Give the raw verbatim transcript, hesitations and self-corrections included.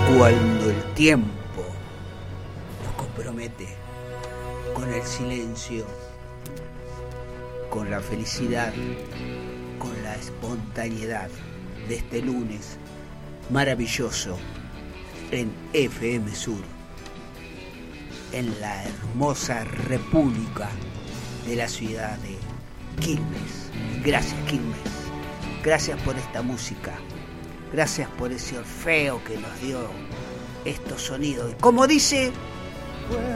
Cuando el tiempo nos compromete con el silencio, con la felicidad, con la espontaneidad de este lunes maravilloso en F M Sur, en la hermosa república de la ciudad de Quilmes. Gracias, Quilmes. Gracias por esta música. Gracias por ese Orfeo que nos dio estos sonidos. Como dice